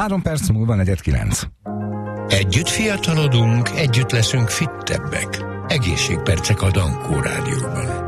3 perc múlva 8:45. Együtt fiatalodunk, együtt leszünk fittebbek. Egészségpercek a Dankó Rádióban.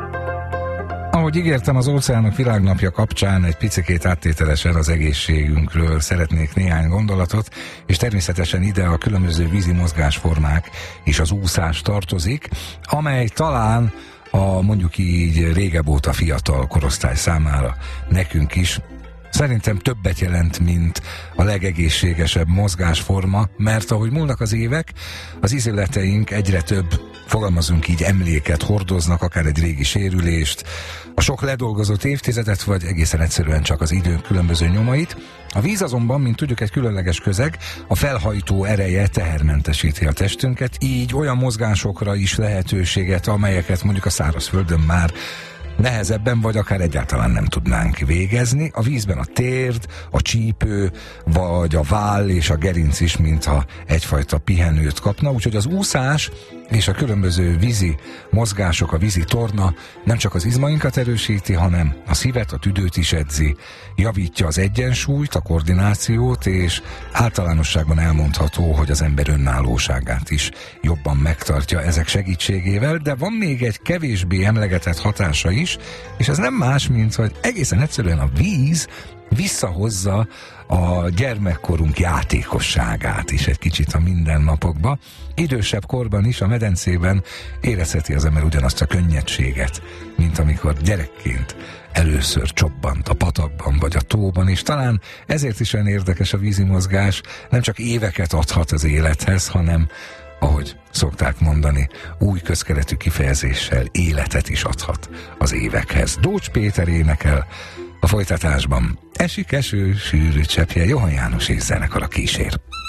Ahogy ígértem, az Óceánok Világnapja kapcsán egy picikét áttételesen az egészségünkről szeretnék néhány gondolatot, és természetesen ide a különböző vízi mozgásformák és az úszás tartozik, amely talán a mondjuk így régebb óta fiatal korosztály számára nekünk is szerintem többet jelent, mint a legegészségesebb mozgásforma, mert ahogy múlnak az évek, az ízületeink egyre több, fogalmazunk így, emléket hordoznak, akár egy régi sérülést, a sok ledolgozott évtizedet, vagy egészen egyszerűen csak az időn különböző nyomait. A víz azonban, mint tudjuk, egy különleges közeg, a felhajtó ereje tehermentesíti a testünket, így olyan mozgásokra is lehetőséget, amelyeket mondjuk a szárazföldön már nehezebben, vagy akár egyáltalán nem tudnánk végezni. A vízben a térd, a csípő, vagy a váll és a gerinc is, mintha egyfajta pihenőt kapna, úgyhogy az úszás és a különböző vízi mozgások, a vízi torna nem csak az izmainkat erősíti, hanem a szívet, a tüdőt is edzi, javítja az egyensúlyt, a koordinációt, és általánosságban elmondható, hogy az ember önállóságát is jobban megtartja ezek segítségével, de van még egy kevésbé emlegetett hatása is, és ez nem más, mint hogy egészen egyszerűen a víz visszahozza a gyermekkorunk játékosságát is egy kicsit a mindennapokba. Idősebb korban is a medencében érezheti az ember ugyanazt a könnyedséget, mint amikor gyerekként először csobbant a patakban vagy a tóban, és talán ezért is olyan érdekes a vízimozgás, nem csak éveket adhat az élethez, hanem, ahogy szokták mondani, új közkeletű kifejezéssel életet is adhat az évekhez. Dócs Péter énekel, a folytatásban esik eső, sűrű cseppje, Johan János és zenekara kísér.